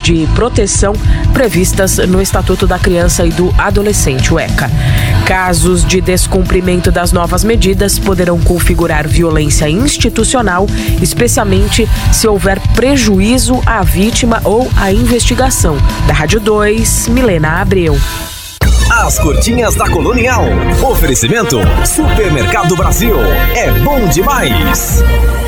de proteção previstas no Estatuto da Criança e do Adolescente, o ECA. Casos de descumprimento das novas medidas poderão configurar violência institucional, especialmente se houver prejuízo à vítima ou à investigação. Da Rádio 2, Milena Abreu. As curtinhas da Colonial. Oferecimento Supermercado Brasil. É bom demais.